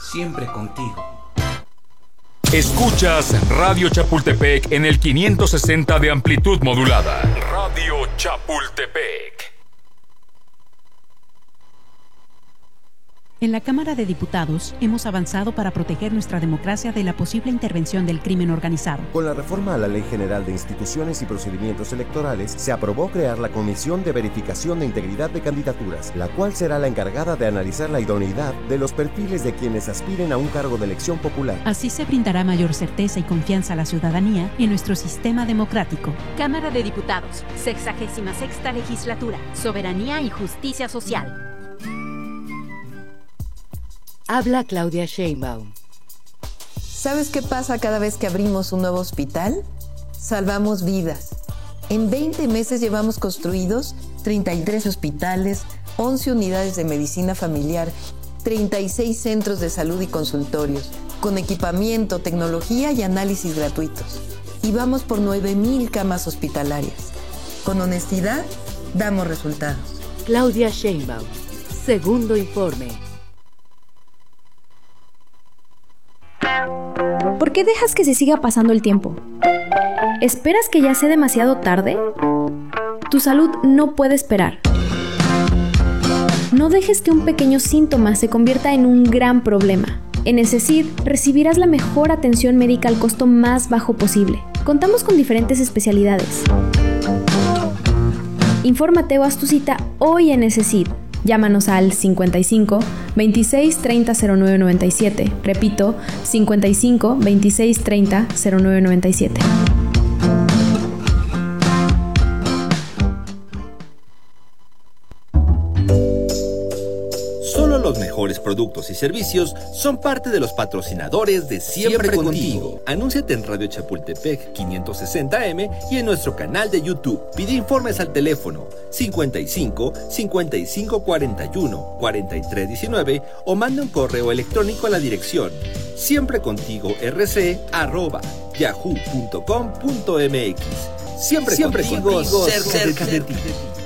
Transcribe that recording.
siempre contigo. Escuchas Radio Chapultepec en el 560 de amplitud modulada. Radio Chapultepec. En la Cámara de Diputados hemos avanzado para proteger nuestra democracia de la posible intervención del crimen organizado. Con la reforma a la Ley General de Instituciones y Procedimientos Electorales, se aprobó crear la Comisión de Verificación de Integridad de Candidaturas, la cual será la encargada de analizar la idoneidad de los perfiles de quienes aspiren a un cargo de elección popular. Así se brindará mayor certeza y confianza a la ciudadanía en nuestro sistema democrático. Cámara de Diputados, 66ª Legislatura, Soberanía y Justicia Social. Habla Claudia Sheinbaum. ¿Sabes qué pasa cada vez que abrimos un nuevo hospital? Salvamos vidas. En 20 meses llevamos construidos 33 hospitales, 11 unidades de medicina familiar, 36 centros de salud y consultorios, con equipamiento, tecnología y análisis gratuitos. Y vamos por 9,000 camas hospitalarias. Con honestidad, damos resultados. Claudia Sheinbaum. Segundo informe. ¿Por qué dejas que se siga pasando el tiempo? ¿Esperas que ya sea demasiado tarde? Tu salud no puede esperar. No dejes que un pequeño síntoma se convierta en un gran problema. En Necessid recibirás la mejor atención médica al costo más bajo posible. Contamos con diferentes especialidades. Infórmate o haz tu cita hoy en Necessid. Llámanos al 55 26 30 09 97. Repito, 55 26 30 09 97. Solo los mejores productos y servicios son parte de los patrocinadores de Siempre Contigo. Anúnciate en Radio Chapultepec 560M y en nuestro canal de YouTube. Pide informes al teléfono 55 55 41 43 19 o manda un correo electrónico a la dirección siemprecontigo@yahoo.com.mx. Siempre contigo, cerca de ti.